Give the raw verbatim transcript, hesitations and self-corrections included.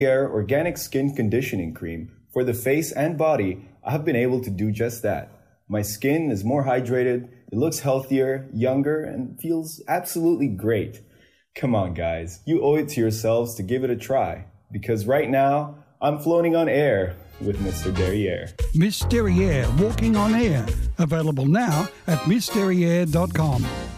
Derriere Organic Skin Conditioning Cream for the face and body, I have been able to do just that. My skin is more hydrated, it looks healthier, younger, and feels absolutely great. Come on, guys, you owe it to yourselves to give it a try, because right now, I'm floating on air with Mister Derriere. Miss Derriere, walking on air. Available now at miss derriere dot com.